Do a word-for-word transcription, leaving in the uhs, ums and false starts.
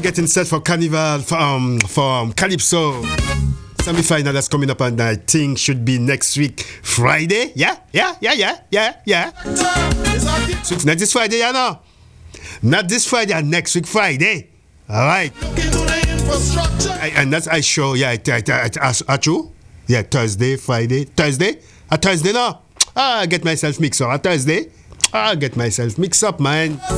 getting set for Carnival from from Calypso. Semi-final that's coming up, and I think should be next week Friday. Yeah, yeah, yeah, yeah, yeah, yeah. So it's not this Friday, yeah, no. Not this Friday, next week Friday. All right. I, and that's I show. Yeah, I, I, I, I, I, true. Yeah, Thursday, Friday, Thursday. A Thursday, no. Ah, I get myself mixed up. A Thursday. I get myself mixed up, man.